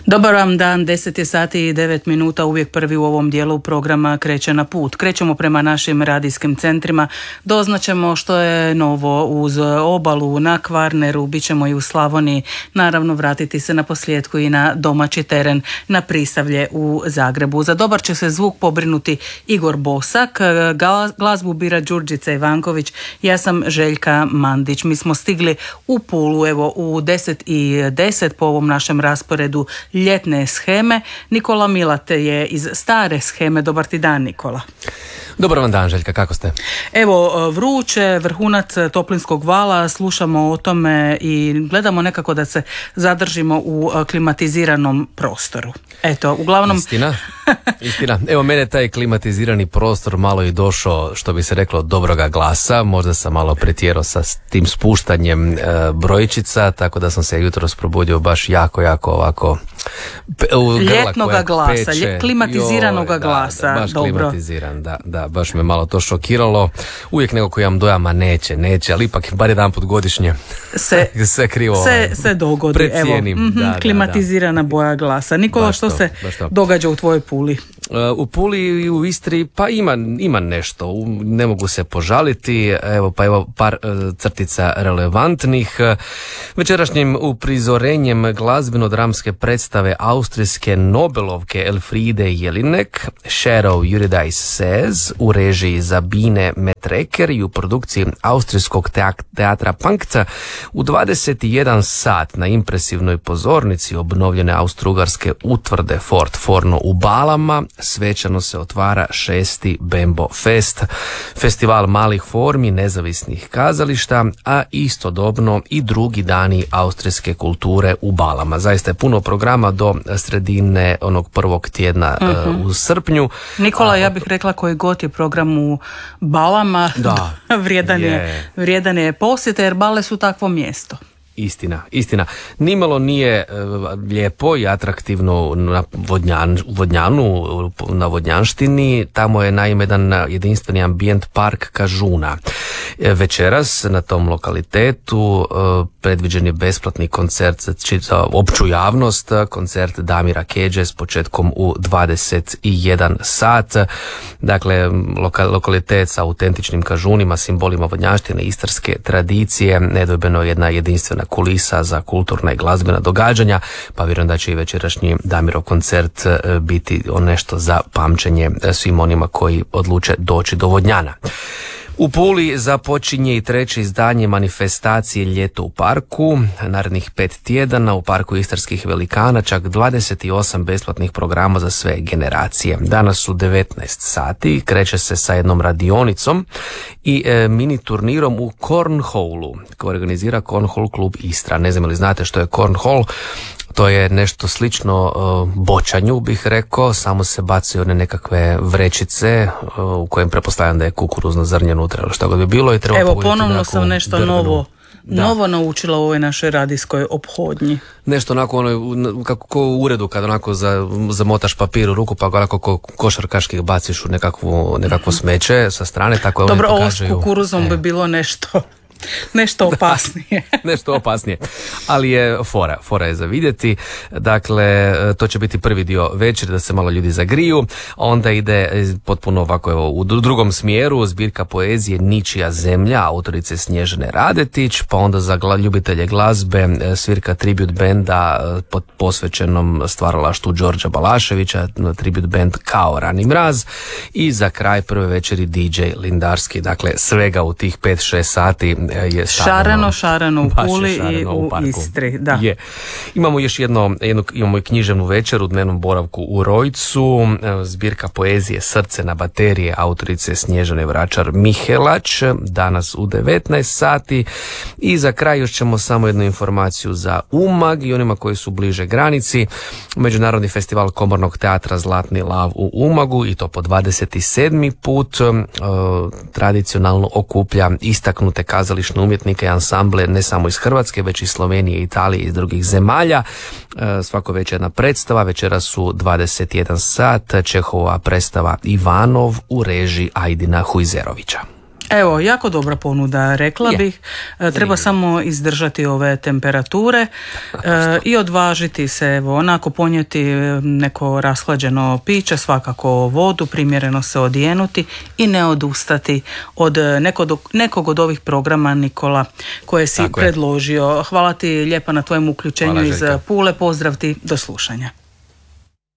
Dobar vam dan, 10 je sati i 9 minuta, uvijek prvi u ovom dijelu programa Kreće na put. Krećemo prema našim radijskim centrima, doznaćemo što je novo uz obalu na Kvarneru, bit ćemo i u Slavoniji, naravno vratiti se na posljedku i na domaći teren, na Prisavlje u Zagrebu. Za dobar će se zvuk pobrinuti Igor Bosak, glazbu bira Đurđica Ivanković, ja sam Željka Mandić. Mi smo stigli u Pulu, evo u 10:10 po ovom našem rasporedu ljetne sheme. Nikola Milate je iz stare sheme. Dobar ti dan, Nikola. Dobar vam dan, Željka, kako ste? Evo, vruće, vrhunac toplinskog vala, slušamo o tome i gledamo nekako da se zadržimo u klimatiziranom prostoru. Eto, uglavnom... Istina. Evo, mene taj klimatizirani prostor malo i došao, što bi se reklo, dobroga glasa. Možda sam malo pretjerao sa tim spuštanjem brojčica, tako da sam se jutros probudio baš jako ovako... Ljetnoga glasa, klimatiziranoga glasa. Baš dobro. Klimatiziran, da, baš me malo to šokiralo. Uvijek nekako imam dojama neće, ali ipak bar jedan put godišnje se krivo se dogodi. precijenim. Evo, klimatizirana boja glasa. Nikola, što se događa u tvojoj Puli? U Puli i u Istri pa ima nešto, ne mogu se požaliti. Evo par crtica relevantnih. Večerašnjim uprizorenjem glazbeno-dramske predstave austrijske Nobelovke Elfriede Jelinek, Shadow Eurydice Says, u režiji Sabine Metreker i u produkciji austrijskog teatra Punkta u 21 sat na impresivnoj pozornici obnovljene austrougarske utvrde Fort Forno u Balama svečano se otvara 6. Bembo Fest, festival malih formi nezavisnih kazališta, a istodobno i drugi dani austrijske kulture u Balama. Zaista je puno programa do sredine onog prvog tjedna u srpnju. Nikola, ja bih rekla koji god je program u Balama, vrijedan je posjeta, jer Bale su takvo mjesto. Istina. Nimalo nije lijepo i atraktivno na Vodnjanu, na Vodnjanštini. Tamo je naime jedan jedinstveni ambijent park Kažuna. Večeras na tom lokalitetu predviđen je besplatni koncert za opću javnost, koncert Damira Kedže s početkom u 21 sat. Dakle, lokalitet sa autentičnim kažunima, simbolima vodnjanštine, istarske tradicije, nedvojbeno jedna jedinstvena kulisa za kulturna i glazbena događanja, pa vjerujem da će i večerašnji Damirov koncert biti nešto za pamćenje svim onima koji odluče doći do Vodnjana. U Puli započinje i treće izdanje manifestacije Ljeto u parku. Narednih 5 tjedana u parku istarskih velikana, čak 28 besplatnih programa za sve generacije. Danas u 19 sati kreće se sa jednom radionicom i mini turnirom u Cornhole koji organizira Cornhole klub Istra. Ne znam li znate što je Cornhole? To je nešto slično bočanju, bih rekao, samo se bacaju one nekakve vrećice u kojem pretpostavljam da je kukuruzno zrnje unutra, što god bi bilo. I treba evo, ponovno sam nešto novo naučila u ovoj našoj radijskoj ophodnji. Nešto onako, kako u uredu kad onako zamotaš papir u ruku pa ga onako košarkaški baciš u nekakvo smeće sa strane. Tako dobro, ovo s kukuruzom bi bilo nešto opasnije. Nešto opasnije, ali je fora je za vidjeti. Dakle, to će biti prvi dio večeri da se malo ljudi zagriju, onda ide potpuno ovako u drugom smjeru zbirka poezije Ničija zemlja autorice Snježane Radetić, pa onda za ljubitelje glazbe svirka tribute benda pod posvećenom stvaralaštvu Đorđa Balaševića, tribute band Kao Rani mraz, i za kraj prve večeri DJ Lindarski. Dakle, svega u tih 5-6 sati je šareno u Puli i u Istri. Da. Je. Imamo još imamo i književnu večer u dnevnom boravku u Rojcu, zbirka poezije Srce na baterije autorice Snježane Vračar Mihelač, danas u 19 sati. I za kraj još ćemo samo jednu informaciju za Umag i onima koji su bliže granici. Međunarodni festival komornog teatra Zlatni lav u Umagu, i to po 27. put, tradicionalno okuplja istaknute kazališne umjetnike i ansamble ne samo iz Hrvatske, već i Slovenije, Italije i iz drugih zemalja. Svako večer jedna predstava, večera su 21 sat, Čehova predstava Ivanov u režiji Ajdina Hujzerovića. Evo, jako dobra ponuda, rekla bih. Treba samo izdržati ove temperature i odvažiti se, evo, onako ponijeti neko rashlađeno piće, svakako vodu, primjereno se odijenuti i ne odustati od nekog od ovih programa, Nikola, koje si predložio. Hvala ti lijepa na tvojem uključenju iz Pule, pozdrav ti, do slušanja.